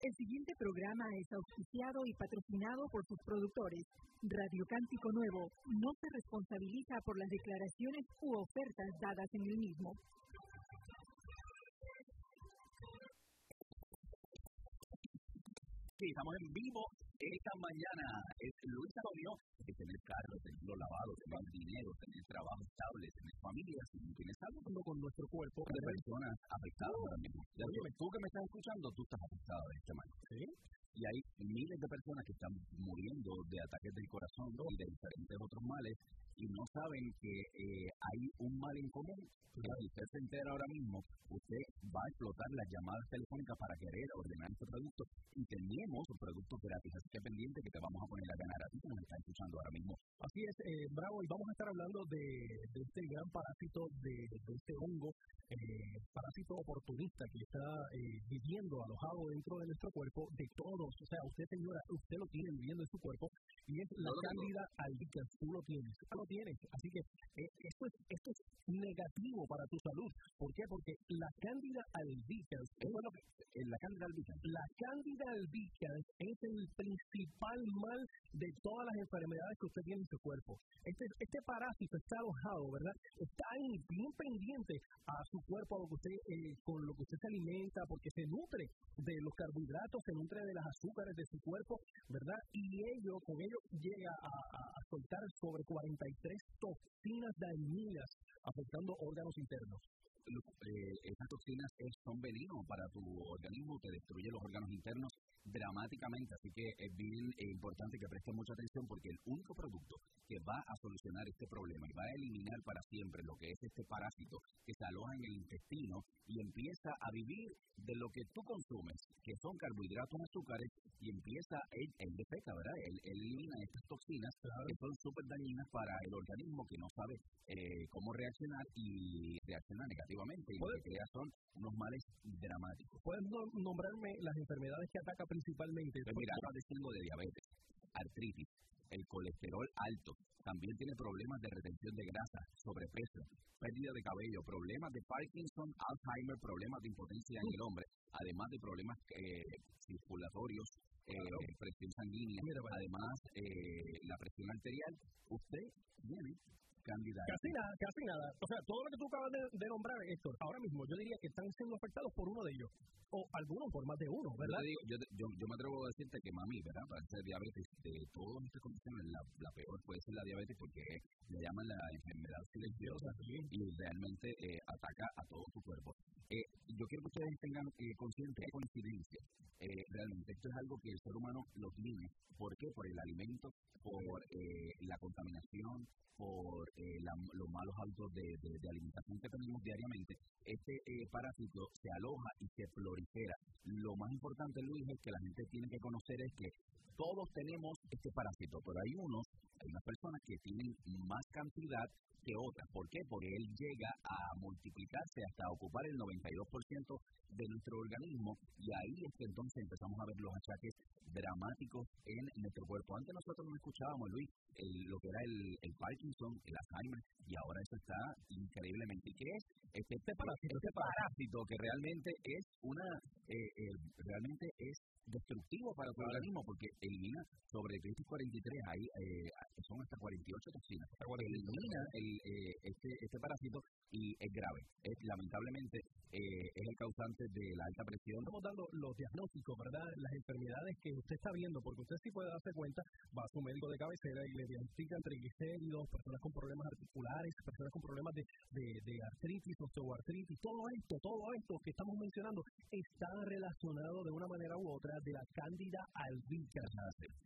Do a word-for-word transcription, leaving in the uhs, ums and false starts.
El siguiente programa es auspiciado y patrocinado por sus productores. Radio Cántico Nuevo no se responsabiliza por las declaraciones u ofertas dadas en el mismo. Sí, estamos en vivo esta mañana. Es Luis Antonio, de tener carros, tenerlo lavado, tener dinero, tener trabajo estable, tener familia. Si no tienes algo con nuestro cuerpo, de personas afectadas ahora mismo. Ya dime, tú que me estás escuchando, tú estás afectado de este mal. ¿Sí? Y hay miles de personas que están muriendo de ataques del corazón y de diferentes otros males y no saben que eh, hay un mal en común. Si usted se entera ahora mismo, usted va a explotar las llamadas telefónicas para querer ordenar este producto y tenemos un producto gratis, así que pendiente que te vamos a poner a ganar a ti que nos está escuchando ahora mismo. Así es, eh, Bravo, y vamos a estar hablando de, de este gran parásito, de, de este hongo, eh, parásito oportunista que está eh, viviendo alojado dentro de nuestro cuerpo, de todos, o sea, usted señora, usted lo tiene viviendo en su cuerpo, y es la no, Cándida no. albicans, tú lo tienes, tú lo tienes, así que eh, esto, es, esto es negativo para tu salud. ¿Por qué? Porque la Cándida albicans, es bueno que eh, la Cándida albicans, la Cándida albicans es el principal mal de todas las enfermedades que usted tiene en su cuerpo. Este, este parásito está alojado, ¿verdad? Está ahí bien pendiente a su cuerpo, a lo que usted, eh, con lo que usted se alimenta, porque se nutre de los carbohidratos, se nutre de las azúcares de su cuerpo, ¿verdad? Y ello, con ello llega a, a, a soltar sobre cuarenta y tres toxinas dañinas afectando órganos internos. Eh, estas toxinas es, son veneno para tu organismo, te destruye los órganos internos dramáticamente, así que es bien eh, importante que presten mucha atención porque el único producto que va a solucionar este problema y va a eliminar para siempre lo que es este parásito que se aloja en el intestino y empieza a vivir de lo que tú consumes, que son carbohidratos, azúcares, y empieza, él, él defeca, ¿verdad? Él, él elimina estas toxinas claro. que son súper dañinas para el organismo que no sabe eh, cómo reaccionar y reacciona negativamente, y lo que crea son unos males dramáticos. ¿Puedes nombrarme las enfermedades que ataca principalmente? Pues mira, está diciendo de diabetes, artritis, el colesterol alto, también tiene problemas de retención de grasa, sobrepeso, pérdida de cabello, problemas de Parkinson, Alzheimer, problemas de impotencia en el hombre, además de problemas eh, circulatorios, eh, claro. presión sanguínea, Mira, bueno. además eh, la presión arterial. Usted tiene Cándida. Casi nada, casi nada. O sea, todo lo que tú acabas de, de nombrar, Héctor, ahora mismo yo diría que están siendo afectados por uno de ellos. O algunos por más de uno, ¿verdad? Yo, digo, yo, yo, yo me atrevo a decirte que mami, ¿verdad? Para ser diabetes, de todas estas condiciones, la, la peor puede ser la diabetes porque le llaman la enfermedad silenciosa ¿sí? y realmente eh, ataca a todo tu cuerpo. Eh, yo quiero que ustedes tengan eh, consciente de coincidencia. Eh, realmente esto es algo que el ser humano lo tiene. ¿Por qué? Por el alimento, por eh, la contaminación, por eh, la, los malos hábitos de, de, de alimentación que tenemos diariamente. Este eh, parásito se aloja y se prolifera. Lo más importante, Luis, es que la gente tiene que conocer es que todos tenemos este parásito, pero hay unos, hay unas personas que tienen más cantidad que otras. ¿Por qué? Porque él llega a multiplicarse hasta ocupar el noventa y dos por ciento de nuestro organismo y ahí es que entonces empezamos a ver los achaques dramáticos en nuestro cuerpo. Antes nosotros no escuchábamos, Luis, el, lo que era el, el Parkinson, el Alzheimer, y ahora eso está increíblemente. ¿Y qué es? Este, este parásito, este parásito que realmente es una, eh, eh, realmente es destructivo para tu organismo porque elimina sobre cuarenta y tres, ahí eh, son hasta cuarenta y ocho toxinas. Elimina el, eh, este, este parásito y es grave. Es, lamentablemente eh, es el causante de la alta presión. Estamos dando los diagnósticos, ¿verdad? Las enfermedades que usted está viendo, porque usted sí puede darse cuenta, va a su médico de cabecera y le diagnostican triglicéridos, personas con problemas articulares, personas con problemas de, de, de artritis, osteoartritis, todo esto, todo esto que estamos mencionando está relacionado de una manera u otra de la Cándida albicans.